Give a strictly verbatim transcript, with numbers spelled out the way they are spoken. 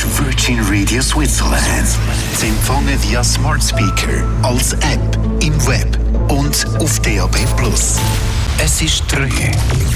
ist Virgin Radio Switzerland. Sie empfangen via Smart Speaker, als App, im Web und auf D A B plus. Es ist drei.